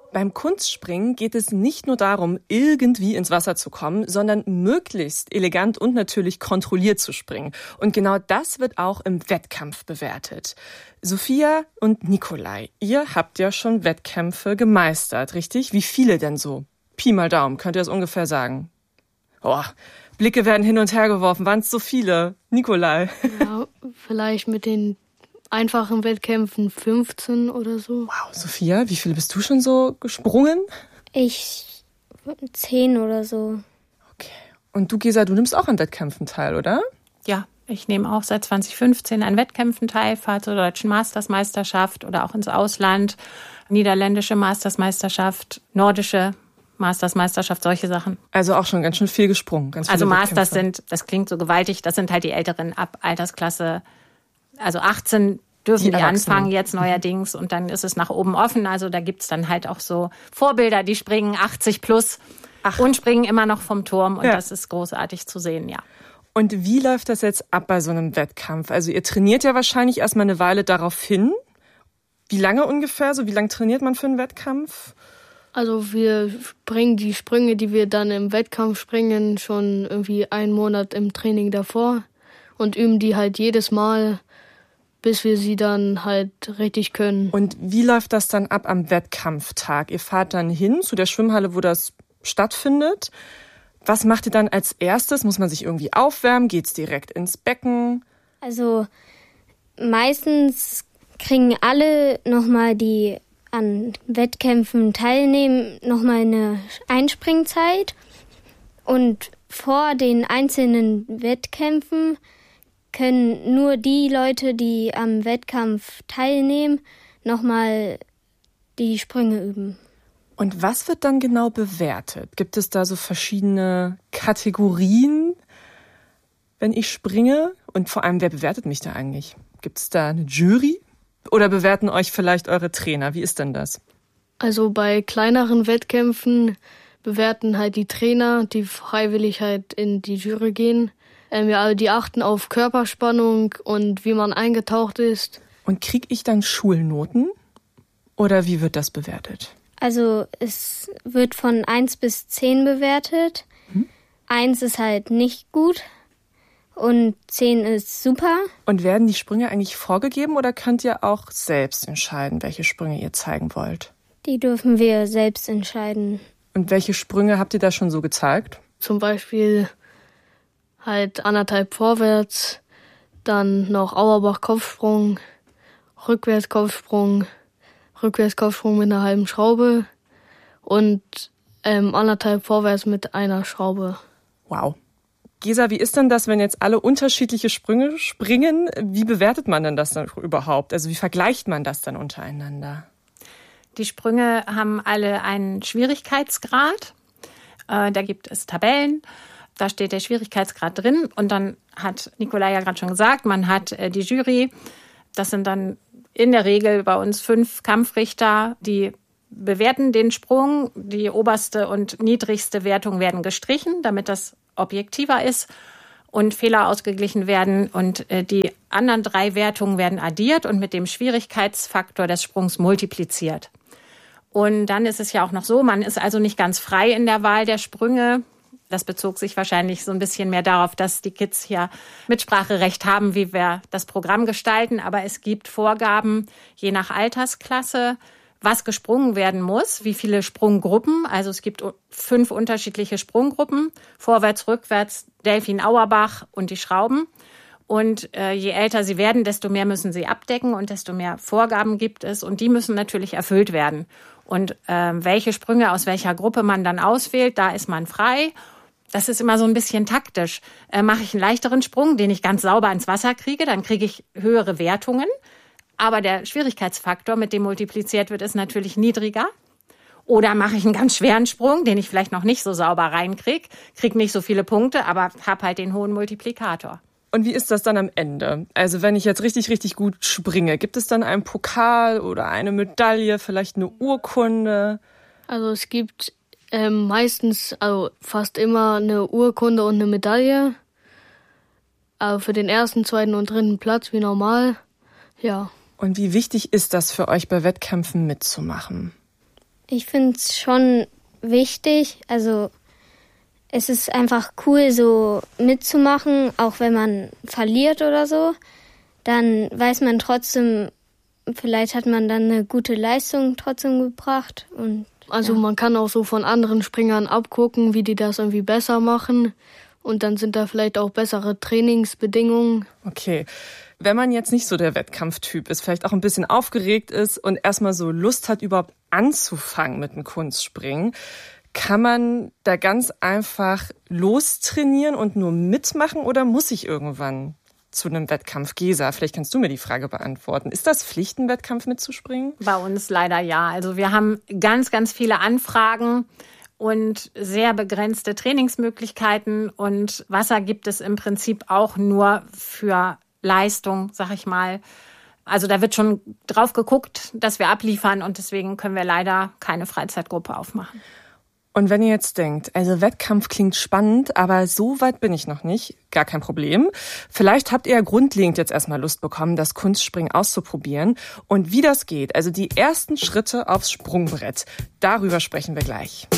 Beim Kunstspringen geht es nicht nur darum, irgendwie ins Wasser zu kommen, sondern möglichst elegant und natürlich kontrolliert zu springen. Und genau das wird auch im Wettkampf bewertet. Sophia und Nikolai, ihr habt ja schon Wettkämpfe gemeistert, richtig? Wie viele denn so? Pi mal Daumen, könnt ihr das ungefähr sagen? Oh, Blicke werden hin und her geworfen. Waren es so viele? Nikolai? Ja, vielleicht mit den einfachen Wettkämpfen 15 oder so. Wow, Sophia, wie viele bist du schon so gesprungen? Ich 10 oder so. Okay. Und du, Gesa, du nimmst auch an Wettkämpfen teil, oder? Ja, ich nehme auch seit 2015 an Wettkämpfen teil, fahre zur deutschen Mastersmeisterschaft oder auch ins Ausland, niederländische Mastersmeisterschaft, nordische Mastersmeisterschaft, solche Sachen. Also auch schon ganz schön viel gesprungen. Ganz also viele Masters Wettkämpfe. das klingt so gewaltig, das sind halt die Älteren ab Altersklasse. Also 18 dürfen die anfangen jetzt neuerdings und dann ist es nach oben offen. Also da gibt's dann halt auch so Vorbilder, die springen 80 plus und springen immer noch vom Turm und das ist großartig zu sehen, ja. Und wie läuft das jetzt ab bei so einem Wettkampf? Also ihr trainiert ja wahrscheinlich erstmal eine Weile darauf hin. Wie lange ungefähr? So wie lange trainiert man für einen Wettkampf? Also wir springen die Sprünge, die wir dann im Wettkampf springen, schon irgendwie einen Monat im Training davor und üben die halt jedes Mal, bis wir sie dann halt richtig können. Und wie läuft das dann ab am Wettkampftag? Ihr fahrt dann hin zu der Schwimmhalle, wo das stattfindet. Was macht ihr dann als erstes? Muss man sich irgendwie aufwärmen? Geht's direkt ins Becken? Also meistens kriegen alle nochmal, die an Wettkämpfen teilnehmen, nochmal eine Einspringzeit. Und vor den einzelnen Wettkämpfen können nur die Leute, die am Wettkampf teilnehmen, nochmal die Sprünge üben. Und was wird dann genau bewertet? Gibt es da so verschiedene Kategorien, wenn ich springe? Und vor allem, wer bewertet mich da eigentlich? Gibt es da eine Jury? Oder bewerten euch vielleicht eure Trainer? Wie ist denn das? Also bei kleineren Wettkämpfen bewerten halt die Trainer, die freiwillig halt in die Jury gehen. Die achten auf Körperspannung und wie man eingetaucht ist. Und kriege ich dann Schulnoten? Oder wie wird das bewertet? Also es wird von 1 bis 10 bewertet. 1 ist halt nicht gut und 10 ist super. Und werden die Sprünge eigentlich vorgegeben oder könnt ihr auch selbst entscheiden, welche Sprünge ihr zeigen wollt? Die dürfen wir selbst entscheiden. Und welche Sprünge habt ihr da schon so gezeigt? Zum Beispiel halt 1,5 vorwärts, dann noch Auerbach-Kopfsprung, Rückwärtskopfsprung mit einer halben Schraube und 1,5 vorwärts mit einer Schraube. Wow. Gesa, wie ist denn das, wenn jetzt alle unterschiedliche Sprünge springen? Wie bewertet man denn das dann überhaupt? Also wie vergleicht man das dann untereinander? Die Sprünge haben alle einen Schwierigkeitsgrad. Da gibt es Tabellen. Da steht der Schwierigkeitsgrad drin. Und dann hat Nikolai ja gerade schon gesagt, man hat die Jury. Das sind dann in der Regel bei uns 5 Kampfrichter, die bewerten den Sprung. Die oberste und niedrigste Wertung werden gestrichen, damit das objektiver ist und Fehler ausgeglichen werden. Und die anderen 3 Wertungen werden addiert und mit dem Schwierigkeitsfaktor des Sprungs multipliziert. Und dann ist es ja auch noch so, man ist also nicht ganz frei in der Wahl der Sprünge. Das bezog sich wahrscheinlich so ein bisschen mehr darauf, dass die Kids hier Mitspracherecht haben, wie wir das Programm gestalten. Aber es gibt Vorgaben, je nach Altersklasse, was gesprungen werden muss, wie viele Sprunggruppen. Also es gibt 5 unterschiedliche Sprunggruppen, vorwärts, rückwärts, Delfin, Auerbach und die Schrauben. Und je älter sie werden, desto mehr müssen sie abdecken und desto mehr Vorgaben gibt es. Und die müssen natürlich erfüllt werden. Und welche Sprünge aus welcher Gruppe man dann auswählt, da ist man frei. Das ist immer so ein bisschen taktisch. Mache ich einen leichteren Sprung, den ich ganz sauber ins Wasser kriege, dann kriege ich höhere Wertungen. Aber der Schwierigkeitsfaktor, mit dem multipliziert wird, ist natürlich niedriger. Oder mache ich einen ganz schweren Sprung, den ich vielleicht noch nicht so sauber reinkriege, kriege nicht so viele Punkte, aber habe halt den hohen Multiplikator. Und wie ist das dann am Ende? Also wenn ich jetzt richtig, richtig gut springe, gibt es dann einen Pokal oder eine Medaille, vielleicht eine Urkunde? Also es gibt meistens, also fast immer eine Urkunde und eine Medaille. Aber für den 1., 2. und 3. Platz wie normal, ja. Und wie wichtig ist das für euch, bei Wettkämpfen mitzumachen? Ich finde es schon wichtig. Also es ist einfach cool, so mitzumachen, auch wenn man verliert oder so. Dann weiß man trotzdem, vielleicht hat man dann eine gute Leistung trotzdem gebracht. Und also man kann auch so von anderen Springern abgucken, wie die das irgendwie besser machen. Und dann sind da vielleicht auch bessere Trainingsbedingungen. Okay. Wenn man jetzt nicht so der Wettkampftyp ist, vielleicht auch ein bisschen aufgeregt ist und erstmal so Lust hat, überhaupt anzufangen mit dem Kunstspringen, kann man da ganz einfach lostrainieren und nur mitmachen oder muss ich irgendwann zu einem Wettkampf? Gesa, vielleicht kannst du mir die Frage beantworten. Ist das Pflicht, einen Wettkampf mitzuspringen? Bei uns leider ja. Also wir haben ganz, ganz viele Anfragen und sehr begrenzte Trainingsmöglichkeiten. Und Wasser gibt es im Prinzip auch nur für Leistung, sag ich mal. Also da wird schon drauf geguckt, dass wir abliefern und deswegen können wir leider keine Freizeitgruppe aufmachen. Und wenn ihr jetzt denkt, also Wettkampf klingt spannend, aber so weit bin ich noch nicht, gar kein Problem. Vielleicht habt ihr ja grundlegend jetzt erstmal Lust bekommen, das Kunstspringen auszuprobieren. Und wie das geht, also die ersten Schritte aufs Sprungbrett, darüber sprechen wir gleich.